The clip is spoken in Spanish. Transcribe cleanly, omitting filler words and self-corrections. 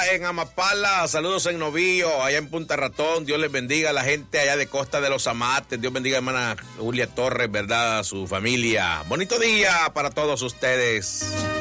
en Amapala, saludos en Novillo, allá en Punta Ratón. Dios les bendiga a la gente allá de Costa de los Amates. Dios bendiga a hermana Julia Torres, ¿verdad? A su familia. Bonito día para todos ustedes.